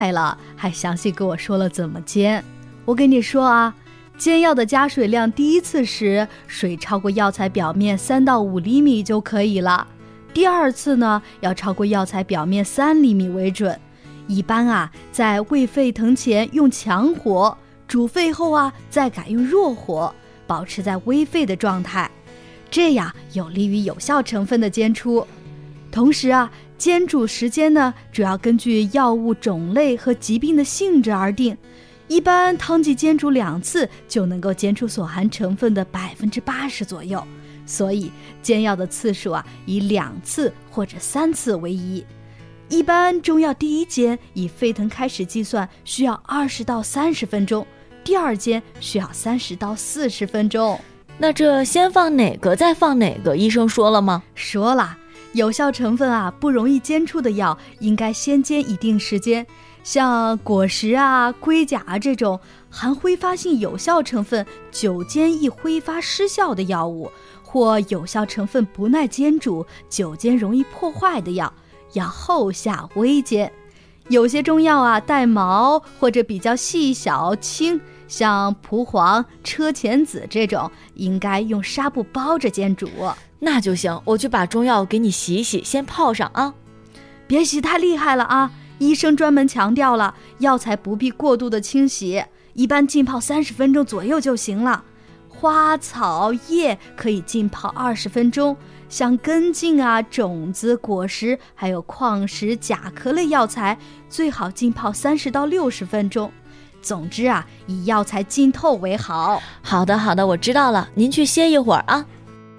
了，还详细跟我说了怎么煎。我跟你说啊，煎药的加水量，第一次时水超过药材表面3到5厘米就可以了，第二次呢要超过药材表面3厘米为准。一般啊，在未沸腾前用强火，煮沸后啊再改用弱火，保持在微沸的状态，这样有利于有效成分的煎出。同时啊，煎煮时间呢，主要根据药物种类和疾病的性质而定。一般汤剂煎煮2次就能够煎出所含成分的80%左右，所以煎药的次数啊，以2次或者3次为宜。一般中药第一煎以沸腾开始计算，需要20到30分钟，第二煎需要30到40分钟。 那这先放哪个再放哪个，医生说了吗？ 说了，有效成分啊不容易煎出的药，应该先煎一定时间。像果实啊、龟甲啊这种含挥发性有效成分久煎易挥发失效的药物，或有效成分不耐煎煮、久煎容易破坏的药，要后下微煎。有些中药啊带毛或者比较细小轻，像蒲黄、车前子这种，应该用纱布包着煎煮。 那就行，我去把中药给你洗一洗，先泡上啊。 别洗太厉害了啊，医生专门强调了，药材不必过度的清洗，一般浸泡30分钟左右就行了。花草叶可以浸泡20分钟，像根茎啊、种子、果实还有矿石、甲壳类药材，最好浸泡30到60分钟。总之啊，以药材浸透为好。 好的，我知道了，您去歇一会儿啊。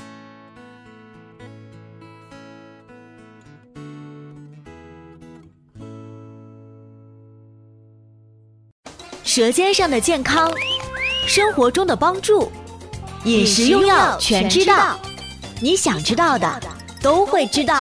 舌尖上的健康，生活中的帮助，饮食用药全知道，你想知道的都会知道。